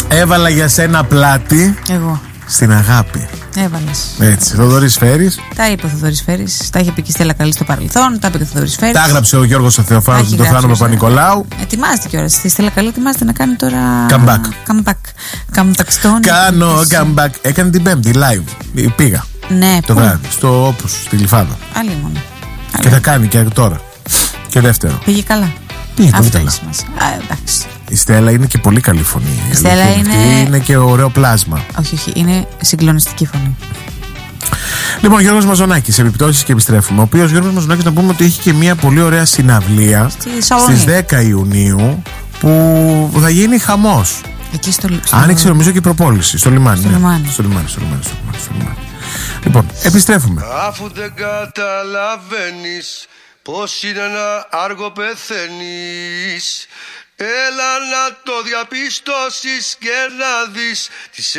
Έβαλα για σένα πλάτη. Εγώ. Στην αγάπη. Έβαλες. Έτσι. Θοδωρής Φέρης. Τα είπε ο Θοδωρής Φέρης. Τα είχε πει και η Στέλλα Καλή στο παρελθόν. Τα είπε και ο Θοδωρής Φέρης. Τα έγραψε ο Γιώργος ο Θεοφάνος με τον Θάνο Παπα-Νικολάου. Ετοιμάζεται κιόλας. Η Στέλλα Καλή ετοιμάζεται να κάνει τώρα. Comeback στον. Κάνω comeback. Έκανε την Πέμπτη live. Πήγα. Ναι, το βράδυ. Στο Όπους, στη Γλυφάδα. Άλλη μόνο. Και θα κάνει και τώρα. Και δεύτερο. Πήγε καλά. Πήγε πολύ καλά. Εντάξει. Η Στέλλα είναι και πολύ καλή φωνή. Η Στέλλα είναι και ωραίο πλάσμα. Όχι, είναι συγκλονιστική φωνή. Λοιπόν, Γιώργος Μαζονάκης, επιπτώσεις και επιστρέφουμε. Ο οποίος Γιώργος Μαζονάκης, να πούμε ότι έχει και μια πολύ ωραία συναυλία στις 10 Ιουνίου που θα γίνει χαμός. Εκεί στο άνοιξε νομίζω και η προπόληση στο λιμάνι. Στο λιμάνι. Λοιπόν, επιστρέφουμε. Αφού δεν καταλαβαίνεις πως είναι να άργο πεθαίνεις, έλα να το διαπιστώσεις και να δεις τις